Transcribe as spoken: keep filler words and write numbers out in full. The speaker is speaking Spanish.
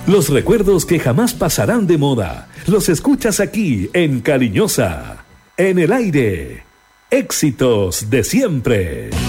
Los recuerdos que jamás pasarán de moda. Los escuchas aquí en Cariñosa. En el aire. Éxitos de siempre.